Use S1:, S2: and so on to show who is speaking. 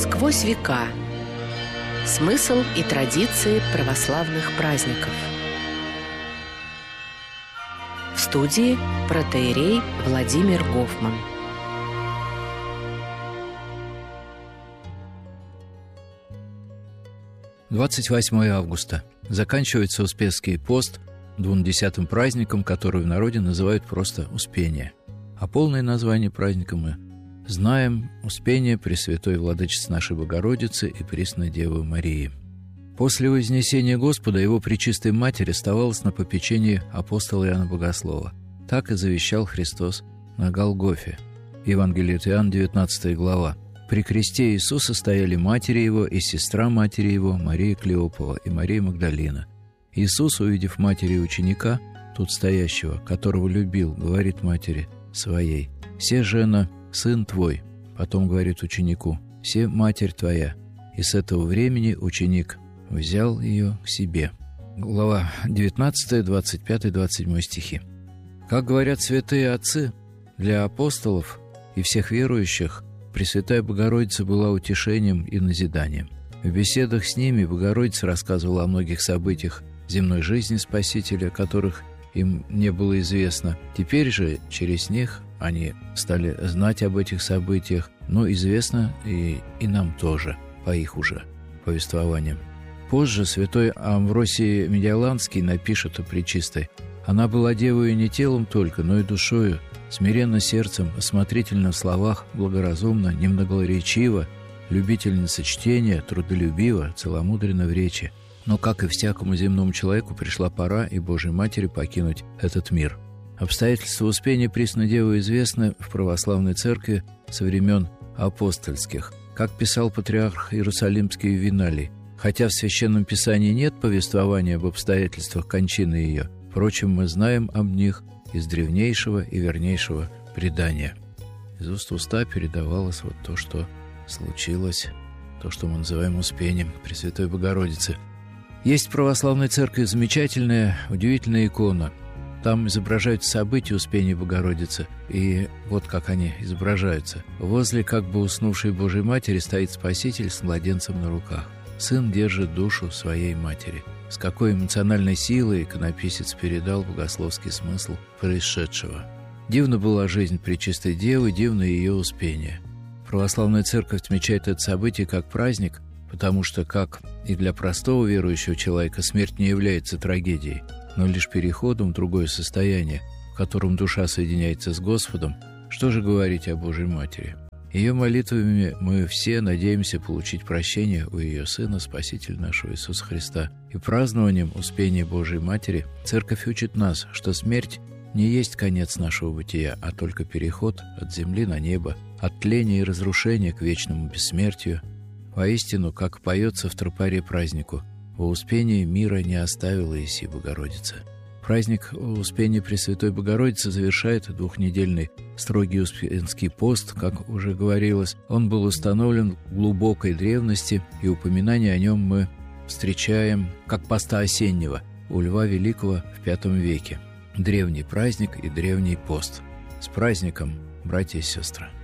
S1: Сквозь века. Смысл и традиции православных праздников. В студии протоиерей Владимир Гофман.
S2: — 28 августа. Заканчивается Успенский пост, 20-м праздником, который в народе называют просто Успение. А полное название праздника мы знаем: Успение Пресвятой Владычицы нашей Богородицы и Пресной Девы Марии. После вознесения Господа Его Пречистой Матери оставалось на попечении апостола Иоанна Богослова. Так и завещал Христос на Голгофе. Евангелие от Иоанна, 19 глава. При кресте Иисуса стояли матери Его и сестра матери Его, Мария Клеопова и Мария Магдалина. Иисус, увидев матери ученика, тут стоящего, которого любил, говорит матери своей: «Се, жена, сын твой». Потом говорит ученику: «Се, матерь твоя». И с этого времени ученик взял ее к себе. Глава 19, 25, 27 стихи. Как говорят святые отцы, для апостолов и всех верующих Пресвятая Богородица была утешением и назиданием. В беседах с ними Богородица рассказывала о многих событиях земной жизни Спасителя, которых им не было известно. Теперь же через них они стали знать об этих событиях, но известно и нам тоже, по их уже повествованиям. Позже святой Амвросий Медиаланский напишет о Пречистой: «Она была девою не телом только, но и душою, смиренно сердцем, осмотрительна в словах, благоразумна, немноголоречива, любительница чтения, трудолюбива, целомудренна в речи. Но, как и всякому земному человеку, пришла пора и Божьей Матери покинуть этот мир». Обстоятельства Успения Пресной Девы известны в православной церкви со времен апостольских. Как писал патриарх Иерусалимский Виналий: «Хотя в Священном Писании нет повествования об обстоятельствах кончины ее, впрочем, мы знаем об них из древнейшего и вернейшего предания». Из уст в уста передавалось вот то, что случилось, то, что мы называем Успением Пресвятой Богородицы. Есть в православной церкви замечательная, удивительная икона. Там изображаются события Успения Богородицы, и вот как они изображаются. Возле как бы уснувшей Божьей Матери стоит Спаситель с младенцем на руках. Сын держит душу своей матери. С какой эмоциональной силой иконописец передал богословский смысл происшедшего. Дивна была жизнь Пречистой Девы, дивно ее Успение. Православная церковь отмечает это событие как праздник, потому что, как и для простого верующего человека, смерть не является трагедией, но лишь переходом в другое состояние, в котором душа соединяется с Господом. Что же говорить о Божьей Матери? Ее молитвами мы все надеемся получить прощение у ее Сына, Спасителя нашего Иисуса Христа. И празднованием Успения Божией Матери Церковь учит нас, что смерть не есть конец нашего бытия, а только переход от земли на небо, от тления и разрушения к вечному бессмертию. Воистину, как поется в тропаре празднику: «Во Успении мира не оставила Иси Богородица». Праздник Успения Пресвятой Богородицы завершает двухнедельный строгий Успенский пост, как уже говорилось. Он был установлен в глубокой древности, и упоминание о нем мы встречаем как поста осеннего у Льва Великого в V веке. Древний праздник и древний пост. С праздником, братья и сестры!